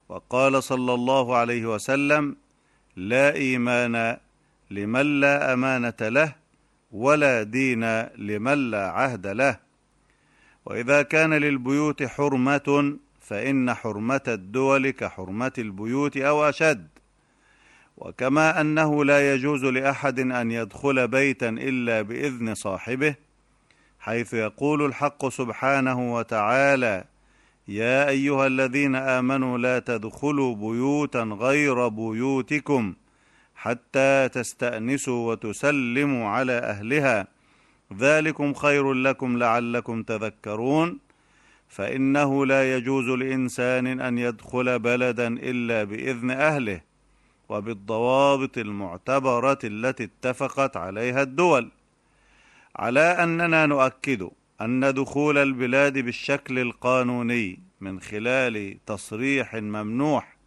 وقال صلى الله عليه وسلم: لا إيمان لمن لا أمانة له، ولا دين لمن لا عهد له. وإذا كان للبيوت حرمة فإن حرمة الدول كحرمة البيوت أو أشد. وكما أنه لا يجوز لأحد أن يدخل بيتا إلا بإذن صاحبه، حيث يقول الحق سبحانه وتعالى: يا أيها الذين آمنوا لا تدخلوا بيوتا غير بيوتكم حتى تستأنسوا وتسلموا على أهلها ذلكم خير لكم لعلكم تذكرون. فإنه لا يجوز لإنسان أن يدخل بلدا إلا بإذن أهله وبالضوابط المعتبرة التي اتفقت عليها الدول، على أننا نؤكد أن دخول البلاد بالشكل القانوني من خلال تصريح ممنوح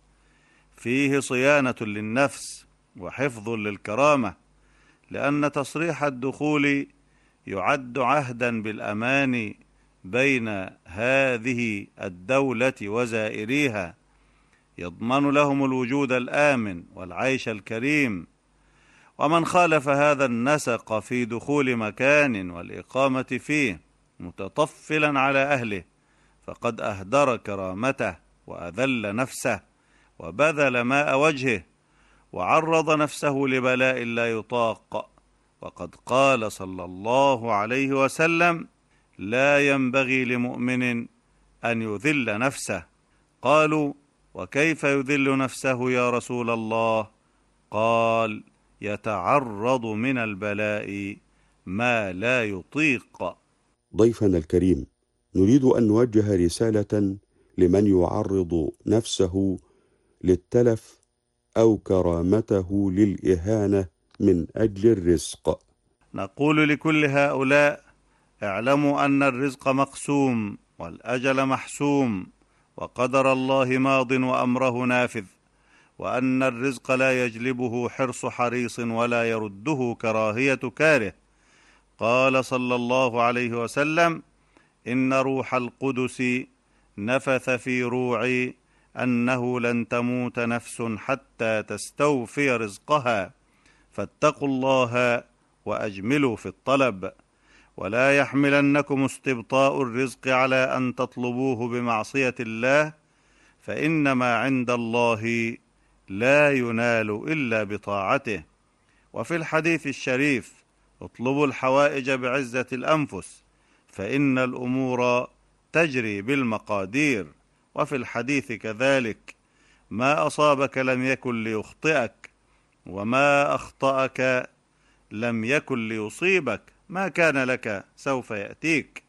فيه صيانة للنفس وحفظ للكرامة، لأن تصريح الدخول يعد عهدا بالأمان بين هذه الدولة وزائريها، يضمن لهم الوجود الآمن والعيش الكريم. ومن خالف هذا النسق في دخول مكان والإقامة فيه متطفلا على أهله فقد أهدر كرامته وأذل نفسه وبذل ماء وجهه وعرض نفسه لبلاء لا يطاق. وقد قال صلى الله عليه وسلم: لا ينبغي لمؤمن أن يذل نفسه. قالوا: وكيف يذل نفسه يا رسول الله؟ قال: يتعرض من البلاء ما لا يطيق. ضيفنا الكريم، نريد أن نوجه رسالة لمن يعرض نفسه للتلف أو كرامته للإهانة من أجل الرزق. نقول لكل هؤلاء: اعلموا أن الرزق مقسوم والأجل محسوم وقدر الله ماض وأمره نافذ، وأن الرزق لا يجلبه حرص حريص ولا يرده كراهية كاره. قال صلى الله عليه وسلم: إن روح القدس نفث في روعي أنه لن تموت نفس حتى تستوفي رزقها، فاتقوا الله وأجملوا في الطلب، ولا يحملنكم استبطاء الرزق على أن تطلبوه بمعصية الله، فإنما عند الله لا ينال إلا بطاعته. وفي الحديث الشريف: اطلبوا الحوائج بعزة الأنفس فإن الأمور تجري بالمقادير. وفي الحديث كذلك: ما أصابك لم يكن ليخطئك، وما أخطأك لم يكن ليصيبك، ما كان لك سوف يأتيك.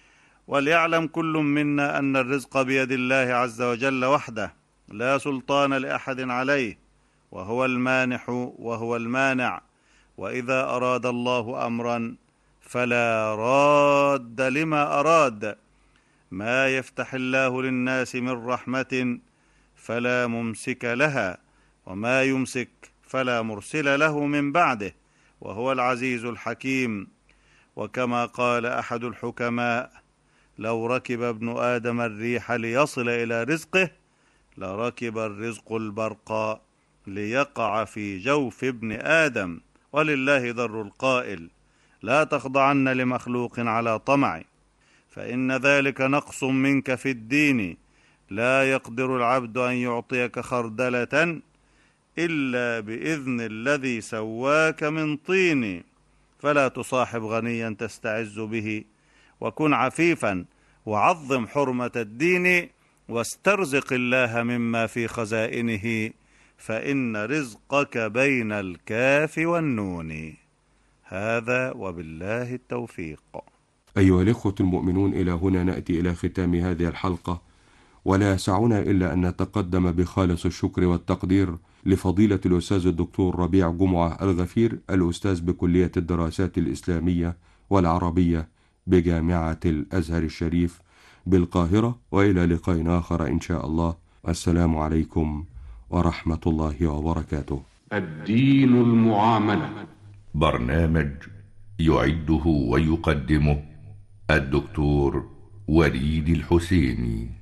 وليعلم كل منا أن الرزق بيد الله عز وجل وحده، لا سلطان لأحد عليه، وهو المانح وهو المانع. وإذا أراد الله أمرا فلا راد لما أراد. ما يفتح الله للناس من رحمة فلا ممسك لها، وما يمسك فلا مرسل له من بعده، وهو العزيز الحكيم. وكما قال أحد الحكماء: لو ركب ابن آدم الريح ليصل إلى رزقه لركب الرزق البرق ليقع في جوف ابن آدم. ولله ضر القائل: لا تخضعن لمخلوق على طمع، فإن ذلك نقص منك في الدين. لا يقدر العبد أن يعطيك خردلة إلا بإذن الذي سواك من طين. فلا تصاحب غنيا تستعز به، وكن عفيفا وعظم حرمة الدين، واسترزق الله مما في خزائنه، فإن رزقك بين الكاف والنون. هذا وبالله التوفيق. أيها الإخوة المؤمنون، إلى هنا نأتي إلى ختام هذه الحلقة، ولا يسعنا إلا أن نتقدم بخالص الشكر والتقدير لفضيلة الأستاذ الدكتور ربيع جمعة الغفير، الأستاذ بكلية الدراسات الإسلامية والعربية بجامعة الأزهر الشريف بالقاهرة. وإلى لقاء آخر إن شاء الله. السلام عليكم ورحمة الله وبركاته. الدين المعاملة، برنامج يعده ويقدمه الدكتور وليد الحسيني.